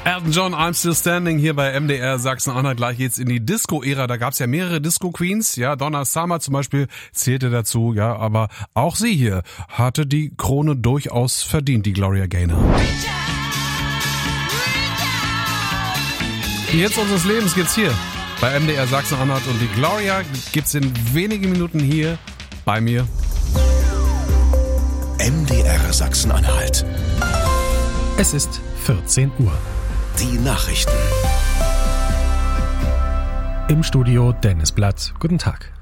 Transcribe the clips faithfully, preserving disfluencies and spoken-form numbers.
Elton John, I'm Still Standing hier bei M D R Sachsen-Anhalt. Gleich geht's in die Disco-Ära. Da gab's ja mehrere Disco-Queens. Ja, Donna Summer zum Beispiel zählte dazu. Ja, aber auch sie hier hatte die Krone durchaus verdient, die Gloria Gaynor. Die Hits unseres Lebens gibt's hier bei M D R Sachsen-Anhalt. Und die Gloria gibt's in wenigen Minuten hier bei mir. M D R Sachsen-Anhalt. Es ist vierzehn Uhr. Die Nachrichten. Im Studio Dennis Blatt. Guten Tag.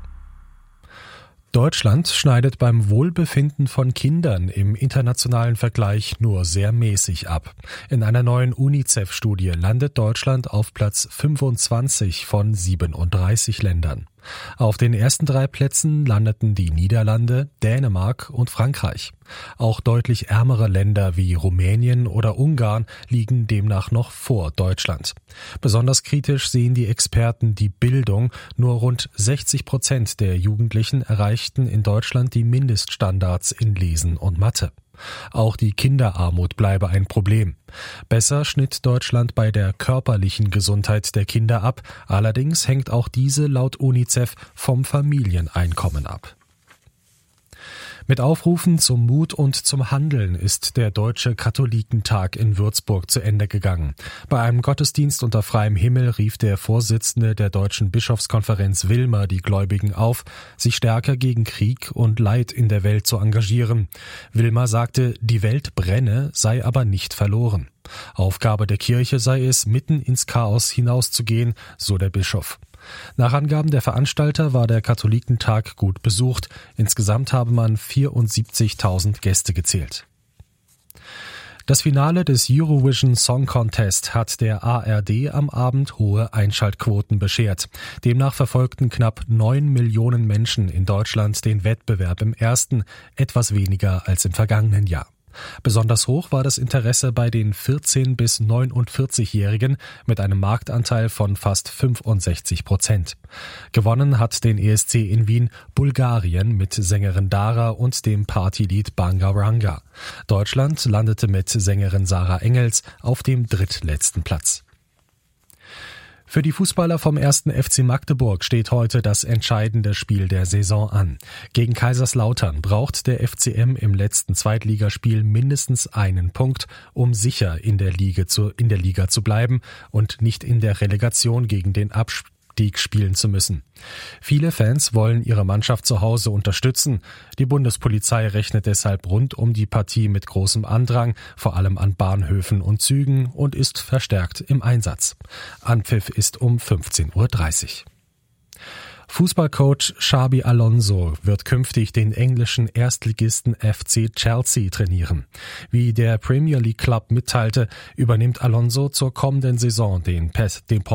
Deutschland schneidet beim Wohlbefinden von Kindern im internationalen Vergleich nur sehr mäßig ab. In einer neuen UNICEF-Studie landet Deutschland auf Platz fünfundzwanzig von siebenunddreißig Ländern. Auf den ersten drei Plätzen landeten die Niederlande, Dänemark und Frankreich. Auch deutlich ärmere Länder wie Rumänien oder Ungarn liegen demnach noch vor Deutschland. Besonders kritisch sehen die Experten die Bildung. Nur rund sechzig Prozent der Jugendlichen erreichten in Deutschland die Mindeststandards in Lesen und Mathe. Auch die Kinderarmut bleibe ein Problem. Besser schnitt Deutschland bei der körperlichen Gesundheit der Kinder ab. Allerdings hängt auch diese laut UNICEF vom Familieneinkommen ab. Mit Aufrufen zum Mut und zum Handeln ist der Deutsche Katholikentag in Würzburg zu Ende gegangen. Bei einem Gottesdienst unter freiem Himmel rief der Vorsitzende der Deutschen Bischofskonferenz Wilmer die Gläubigen auf, sich stärker gegen Krieg und Leid in der Welt zu engagieren. Wilmer sagte, die Welt brenne, sei aber nicht verloren. Aufgabe der Kirche sei es, mitten ins Chaos hinauszugehen, so der Bischof. Nach Angaben der Veranstalter war der Katholikentag gut besucht. Insgesamt habe man vierundsiebzigtausend Gäste gezählt. Das Finale des Eurovision Song Contest hat der A R D am Abend hohe Einschaltquoten beschert. Demnach verfolgten knapp neun Millionen Menschen in Deutschland den Wettbewerb im ersten, etwas weniger als im vergangenen Jahr. Besonders hoch war das Interesse bei den vierzehn- bis neunundvierzig-Jährigen mit einem Marktanteil von fast fünfundsechzig Prozent. Gewonnen hat den E S C in Wien Bulgarien mit Sängerin Dara und dem Partylied Bangaranga. Deutschland landete mit Sängerin Sarah Engels auf dem drittletzten Platz. Für die Fußballer vom ersten F C Magdeburg steht heute das entscheidende Spiel der Saison an. Gegen Kaiserslautern braucht der F C M im letzten Zweitligaspiel mindestens einen Punkt, um sicher in der Liga zu, in der Liga zu bleiben und nicht in der Relegation gegen den Abstieg spielen zu müssen. Viele Fans wollen ihre Mannschaft zu Hause unterstützen. Die Bundespolizei rechnet deshalb rund um die Partie mit großem Andrang, vor allem an Bahnhöfen und Zügen, und ist verstärkt im Einsatz. Anpfiff ist um fünfzehn Uhr dreißig. Fußballcoach Xabi Alonso wird künftig den englischen Erstligisten F C Chelsea trainieren. Wie der Premier League Club mitteilte, übernimmt Alonso zur kommenden Saison den, den